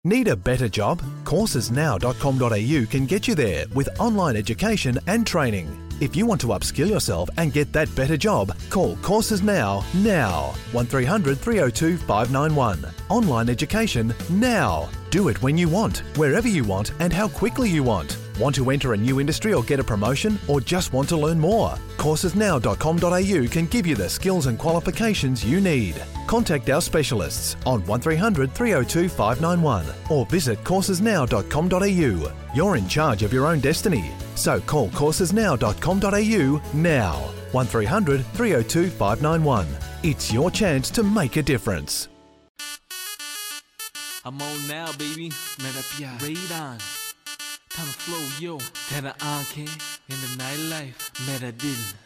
Need a better job? Coursesnow.com.au can get you there with online education and training. If you want to upskill yourself and get that better job, call Courses Now. 1300 302 591. Online education now. Do it when you want, wherever you want, and how quickly you want. Want to enter a new industry or get a promotion, or just want to learn more? Coursesnow.com.au can give you the skills and qualifications you need. Contact our specialists on 1300 302 591 or visit coursesnow.com.au. You're in charge of your own destiny, so call coursesnow.com.au now. 1300 302 591. It's your chance to make a difference. I'm on now, baby. मेरा प्यार radon. Time to flow, yo. तेरा आंखें in the nightlife. मेरा दिल